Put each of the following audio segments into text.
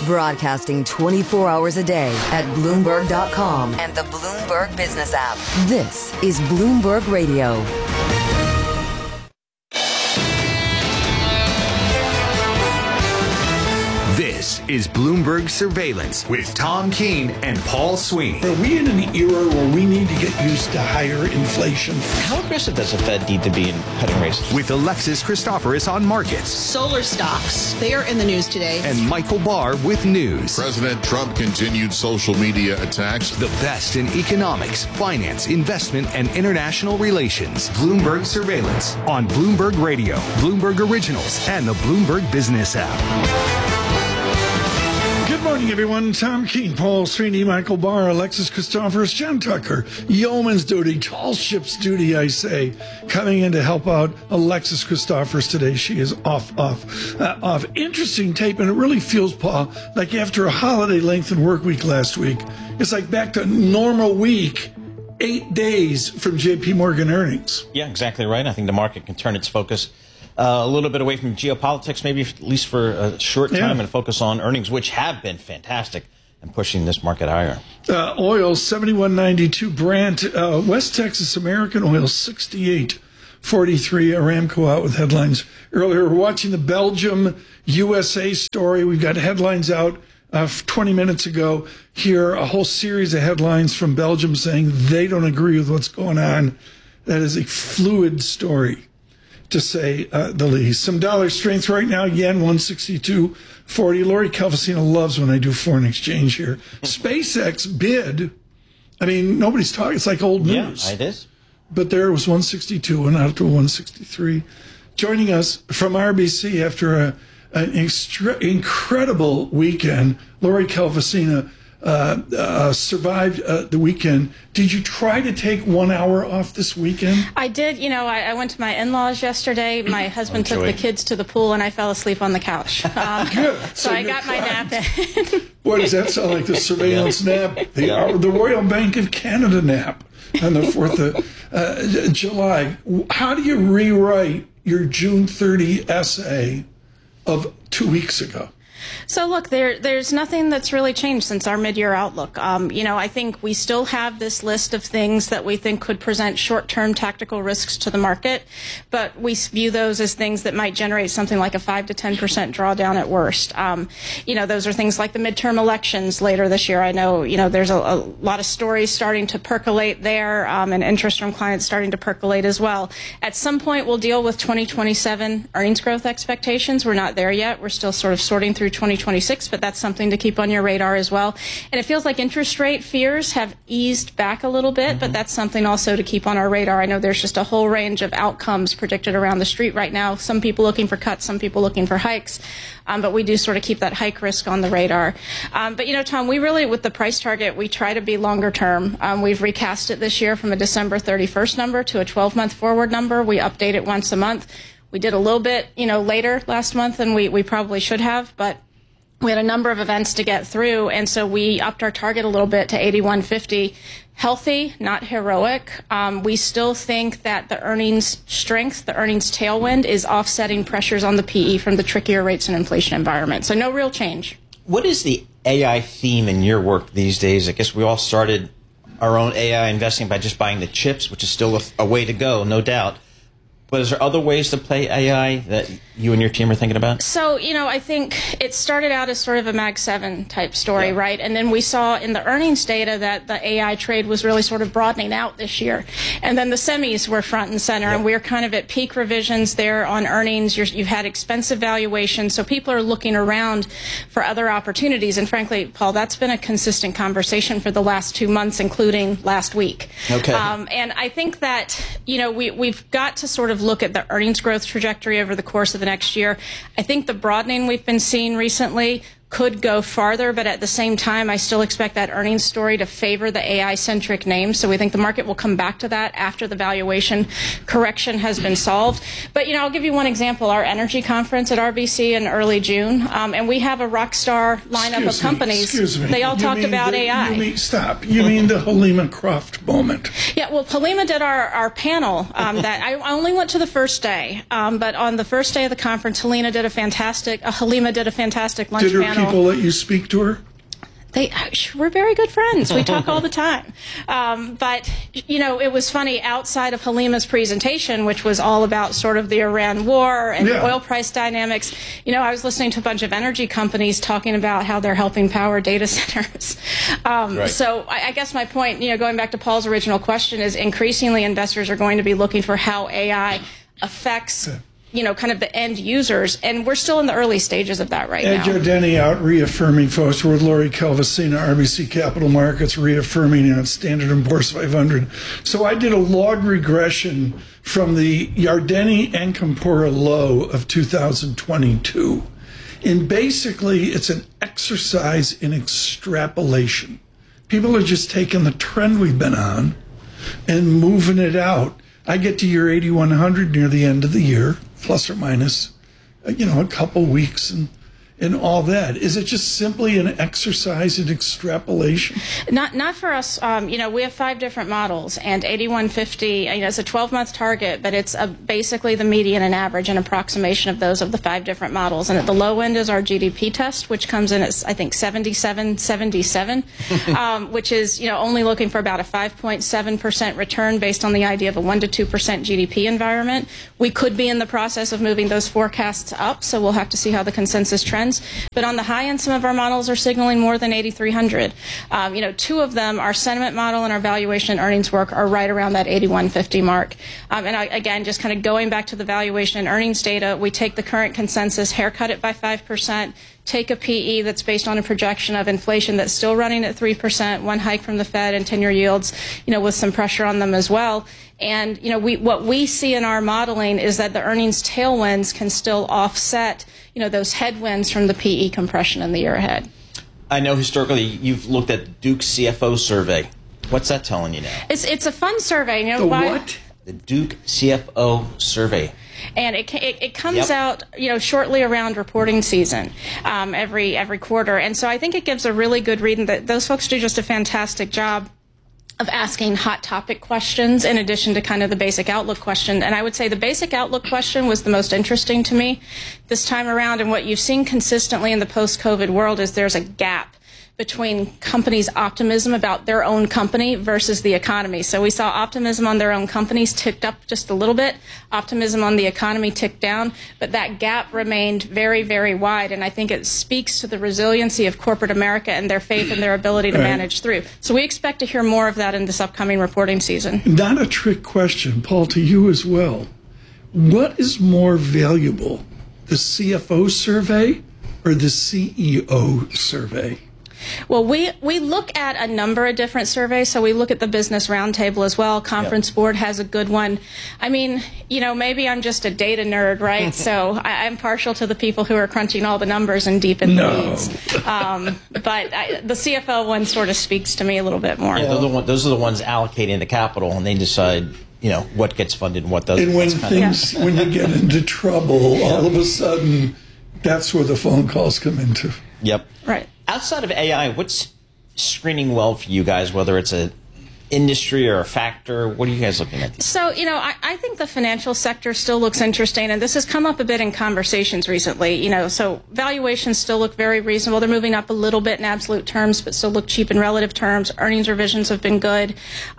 Broadcasting 24 hours a day at Bloomberg.com and the Bloomberg Business app. This is Bloomberg Radio. This is Bloomberg Surveillance with Tom Keene and Paul Sweeney. Are we in an era where we need to get used to higher inflation? How aggressive does the Fed need to be in cutting rates? With Alexis Christoforous on markets. Solar stocks, they are in the news today. And Michael Barr with news. President Trump continued social media attacks. The best in economics, finance, investment, and international relations. Bloomberg Surveillance on Bloomberg Radio, Bloomberg Originals, and the Bloomberg Business app. Good morning, everyone. Tom Keene, Paul Sweeney, Michael Barr, Alexis Christoforous, John Tucker, yeoman's duty, tall ship's duty, I say, coming in to help out Alexis Christoforous today. She is off. Interesting tape, and it really feels, Paul, like after a holiday lengthened work week last week, it's like back to normal week, 8 days from JP Morgan earnings. Yeah, exactly right. I think the market can turn its focus a little bit away from geopolitics, maybe at least for a short time, and focus on earnings, which have been fantastic and pushing this market higher. Oil, 71.92. Brent, West Texas American Oil, 68.43. Aramco out with headlines earlier. We're watching the Belgium-USA story. We've got headlines out 20 minutes ago. Here, a whole series of headlines from Belgium saying they don't agree with what's going on. That is a fluid story, to say the least. Some dollar strength right now. Yen 162.40. Lori Calvasina loves when I do foreign exchange here. SpaceX bid. I mean, nobody's talking. It's like old news. Yeah, it is. But there it was 162 and out to 163. Joining us from RBC after an incredible weekend, Lori Calvasina survived the weekend. Did you try to take 1 hour off this weekend? I did. You know, I went to my in-laws yesterday. My husband took the kids to the pool, and I fell asleep on the couch. Good. So I got my nap in. Boy, does that sound like the surveillance nap, the Royal Bank of Canada nap on the 4th of July. How do you rewrite your June 30 essay of 2 weeks ago? So look, there's nothing that's really changed since our mid-year outlook. You know, I think we still have this list of things that we think could present short-term tactical risks to the market, but we view those as things that might generate something like a 5 to 10% drawdown at worst. You know, those are things like the midterm elections later this year. I know, you know, there's a lot of stories starting to percolate there, and interest from clients starting to percolate as well. At some point, we'll deal with 2027 earnings growth expectations. We're not there yet. We're still sort of sorting through 2026, but that's something to keep on your radar as well. And it feels like interest rate fears have eased back a little bit, but that's something also to keep on our radar. I know there's just a whole range of outcomes predicted around the street right now. Some people looking for cuts, some people looking for hikes, but we do sort of keep that hike risk on the radar. But, you know, Tom, we really, with the price target, we try to be longer term. We've recast it this year from a December 31st number to a 12-month forward number. We update it once a month. We did a little bit, you know, later last month than we probably should have, but we had a number of events to get through, and so we upped our target a little bit to 81.50. Healthy, not heroic. We still think that the earnings strength, the earnings tailwind, is offsetting pressures on the PE from the trickier rates and inflation environment. So no real change. What is the AI theme in your work these days? I guess we all started our own AI investing by just buying the chips, which is still a way to go, no doubt. But is there other ways to play AI that you and your team are thinking about? So, you know, I think it started out as sort of a Mag 7 type story, right? And then we saw in the earnings data that the AI trade was really sort of broadening out this year. And then the semis were front and center, and we're kind of at peak revisions there on earnings. You've had expensive valuations, so people are looking around for other opportunities. And frankly, Paul, that's been a consistent conversation for the last 2 months, including last week. Okay. And I think that, you know, we've got to sort of look at the earnings growth trajectory over the course of the next year. I think the broadening we've been seeing recently could go farther, but at the same time, I still expect that earnings story to favor the AI-centric names. So we think the market will come back to that after the valuation correction has been solved. But, you know, I'll give you one example. Our energy conference at RBC in early June, and we have a rock star lineup of companies. They all talked about AI. You mean the Helima Croft moment? Yeah, well, Helima did our panel. That I only went to the first day, but on the first day of the conference, Helima did a fantastic lunch panel. people let you speak to her? We're very good friends. We talk all the time. But, it was funny, outside of Halima's presentation, which was all about sort of the Iran war and oil price dynamics, I was listening to a bunch of energy companies talking about how they're helping power data centers. Right. So I guess my point, going back to Paul's original question, is increasingly investors are going to be looking for how AI affects kind of the end users, and we're still in the early stages of that right now. Ed Yardeni out reaffirming, folks. We're with Lori Calvasina, RBC Capital Markets, reaffirming on Standard & Poor's 500. So I did a log regression from the Yardeni and Campora low of 2022. And basically, it's an exercise in extrapolation. People are just taking the trend we've been on and moving it out. I get to your 8,100 near the end of the year, plus or minus, a couple weeks and all that. Is it just simply an exercise in extrapolation? Not for us. We have 5 different models, and 8150, it's a 12-month target, but it's basically the median and average, an approximation of those of the 5 different models. And at the low end is our GDP test, which comes in at, I think, 77, which is, only looking for about a 5.7% return based on the idea of a 1 to 2% GDP environment. We could be in the process of moving those forecasts up, so we'll have to see how the consensus trends. But on the high end, some of our models are signaling more than 8,300. 2 of them, our sentiment model and our valuation and earnings work, are right around that 8150 mark. Again, just kind of going back to the valuation and earnings data, we take the current consensus, haircut it by 5%, take a PE that's based on a projection of inflation that's still running at 3%, 1 hike from the Fed, and 10-year yields, with some pressure on them as well. And, what we see in our modeling is that the earnings tailwinds can still offset, those headwinds from the PE compression in the year ahead. I know historically you've looked at Duke CFO survey. What's that telling you now? It's a fun survey. What? The Duke CFO survey. And it comes out, shortly around reporting season, every quarter. And so I think it gives a really good read, and that those folks do just a fantastic job of asking hot topic questions in addition to kind of the basic outlook question. And I would say the basic outlook question was the most interesting to me this time around. And what you've seen consistently in the post-COVID world is there's a gap between companies' optimism about their own company versus the economy. So we saw optimism on their own companies ticked up just a little bit, optimism on the economy ticked down, but that gap remained very, very wide, and I think it speaks to the resiliency of corporate America and their faith and their ability to manage through. So we expect to hear more of that in this upcoming reporting season. Not a trick question, Paul, to you as well. What is more valuable, the CFO survey or the CEO survey? Well, we look at a number of different surveys. So we look at the Business Roundtable as well. Conference Board has a good one. I mean, maybe I'm just a data nerd, right? So I'm partial to the people who are crunching all the numbers and deep in the weeds. But the CFO one sort of speaks to me a little bit more. Yeah, those are the ones allocating the capital, and they decide, what gets funded and what doesn't. And when you get into trouble, all of a sudden, that's where the phone calls come into. Yep. Right. Outside of AI, what's screening well for you guys, whether it's an industry or a factor? What are you guys looking at? So, I think the financial sector still looks interesting, and this has come up a bit in conversations recently. So valuations still look very reasonable. They're moving up a little bit in absolute terms, but still look cheap in relative terms. Earnings revisions have been good.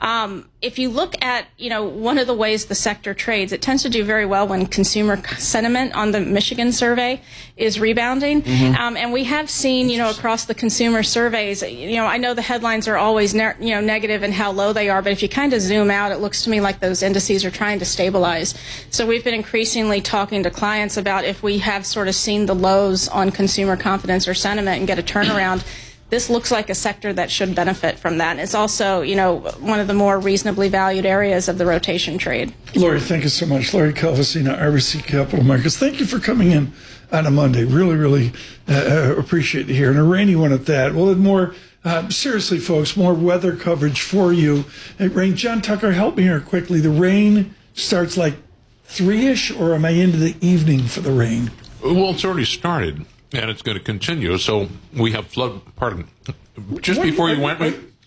If you look at, one of the ways the sector trades, it tends to do very well when consumer sentiment on the Michigan survey is rebounding. And we have seen, across the consumer surveys, I know the headlines are always, negative in how low they are, but if you kind of zoom out, it looks to me like those indices are trying to stabilize. So we've been increasingly talking to clients about if we have sort of seen the lows on consumer confidence or sentiment and get a turnaround. This looks like a sector that should benefit from that. And it's also, one of the more reasonably valued areas of the rotation trade. Lori, thank you so much. Lori Calvasina, RBC Capital Markets. Thank you for coming in on a Monday. Really, really appreciate it here. And a rainy one at that. Well, more seriously, folks, more weather coverage for you. Rain, John Tucker, help me here quickly. The rain starts like 3-ish, or am I into the evening for the rain? Well, it's already started. And it's going to continue. So we have flood. Pardon. Just before you went,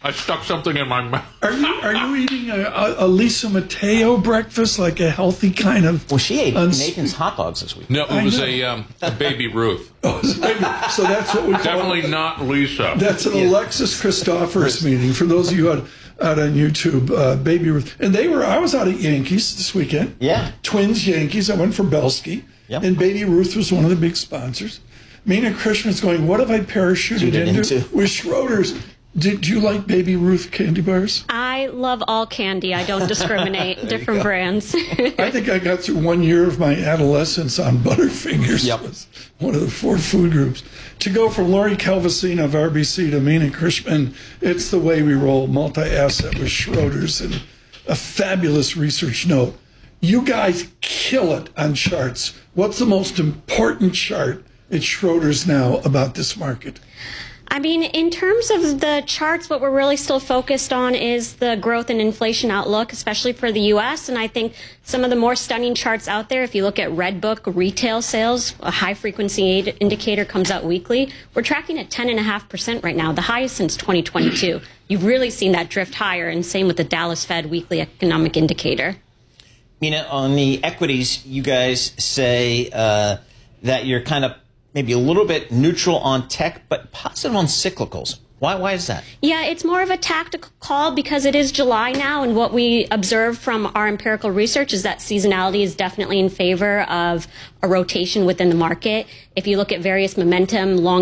I stuck something in my mouth. Are you eating a Lisa Mateo breakfast, like a healthy kind of? Well, she ate Nathan's hot dogs this week. No, it was a Baby Ruth. So that's what we call Definitely not Lisa. That's an Alexis Christophorus meeting. For those of you out on YouTube, Baby Ruth. And I was out at Yankees this weekend. Yeah. Twins, Yankees. I went for Belsky. Yep. And Baby Ruth was one of the big sponsors. Mina Krishman's going, what have I parachuted into? With Schroeder's. Did you like Baby Ruth candy bars? I love all candy. I don't discriminate. Different brands. I think I got through 1 year of my adolescence on Butterfingers. Yep. Was one of the 4 food groups. To go from Lori Calvasina of RBC to Mina Krishman, it's the way we roll, multi-asset with Schroeder's, and a fabulous research note. You guys kill it on charts. What's the most important chart at Schroeder's now about this market? I mean, in terms of the charts, what we're really still focused on is the growth and inflation outlook, especially for the U.S. And I think some of the more stunning charts out there, if you look at Redbook retail sales, a high-frequency indicator comes out weekly. We're tracking at 10.5% right now, the highest since 2022. You've really seen that drift higher, and same with the Dallas Fed weekly economic indicator. Mina, on the equities, you guys say that you're kind of maybe a little bit neutral on tech, but positive on cyclicals. Why is that? Yeah, it's more of a tactical call because it is July now, and what we observe from our empirical research is that seasonality is definitely in favor of a rotation within the market. If you look at various momentum, long